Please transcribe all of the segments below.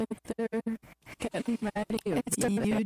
they're getting ready. You just heard we are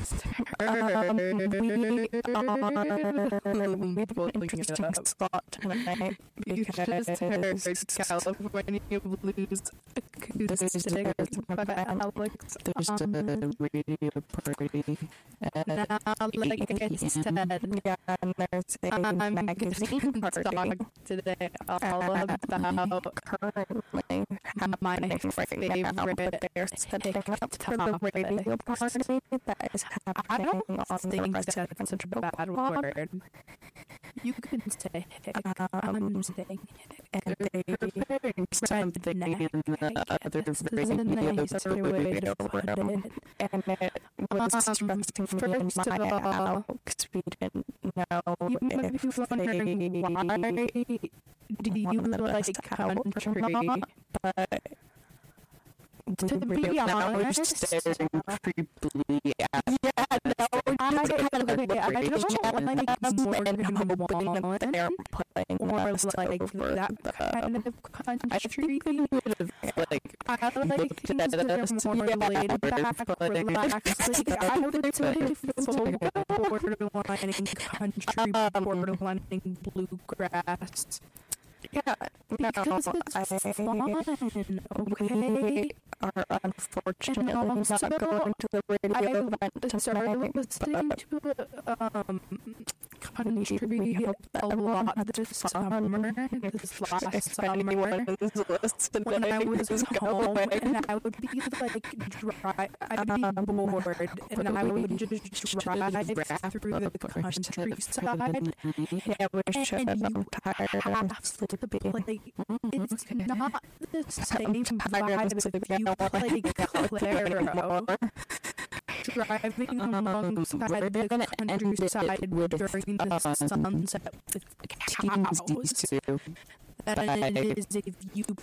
interesting spot tonight you just heard California Blues acoustic by Alex. there's a radio party Now, like I said, and there's a magazine party today all about currently my favorite now, but they're setting up for the radio party that is I happening don't on the think residential that's such a bad block. word. You can say I'm saying And they preparing something in the other radio program. And it was stressing me in my out because we didn't know you might be if wondering why do you like country? but To be honest, staring creepily at yeah, no, I don't like more and hoping that they're putting or us like over that the kind of country. like I like things that are more laid back, relaxed. Like, I would say borderlining country, borderlining bluegrass. yeah, no, Because it's I fun, okay? are unfortunately And not also, going to the radio event Started tonight, listening but to country a lot this summer, this last summer, anyone is listening when I was is home, going. and I would be like I'd be bored, and I would just drive through the countryside, Yeah, we should. and I'm you tired of have to play. It's not the same vibe as if you play Claro. Driving alongside the countryside during the sunset with cows. That it is if you